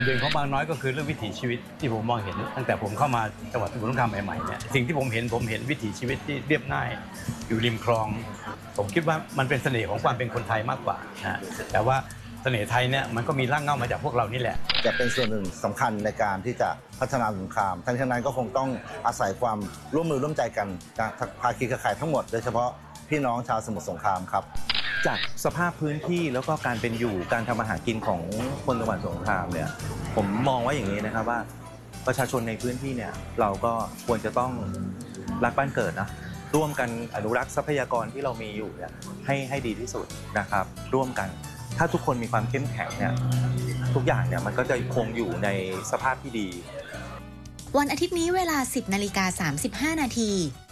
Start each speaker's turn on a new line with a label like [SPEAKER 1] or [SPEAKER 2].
[SPEAKER 1] เด่นของบางน้อยก็คือเรื่องวิถีชีวิตที่ผมมองเห็นตั้งแต่ผมเข้ามาจังหวัดสมุทรสงครามใหม่ๆเนี่ยสิ่งที่ผมเห็นวิถีชีวิตที่เรียบง่ายอยู่ริมคลองผมคิดว่ามันเป็นเสน่ห์ของความเป็นคนไทยมากกว่านะแต่ว่าเสน่ห์ไทยเนี่ยมันก็มีรากเหง้ามาจากพวกเรานี่แหละ
[SPEAKER 2] จะเป็นส่วนหนึ่งสำคัญในการที่จะพัฒนาสงครามทั้งนั้นก็คงต้องอาศัยความร่วมมือร่วมใจกันภาคีเครือข่ายทั้งหมดโดยเฉพาะพี่น้องชาวสมุทรสงครามครับ
[SPEAKER 3] จากสภาพพื้นที่แล้วก็การเป็นอยู่การทำอาหารกินของคนจังหวัดสงขลาเนี่ยผมมองว่าอย่างนี้นะครับว่าประชาชนในพื้นที่เนี่ยเราก็ควรจะต้องรักบ้านเกิดนะร่วมกันอนุรักษ์ทรัพยากรที่เรามีอยู่เนี่ยให้ดีที่สุดนะครับร่วมกันถ้าทุกคนมีความเข้มแข็งเนี่ยทุกอย่างเนี่ยมันก็จะคงอยู่ในสภาพที่ดี
[SPEAKER 4] วันอาทิตย์นี้เวลา 10:35 นาที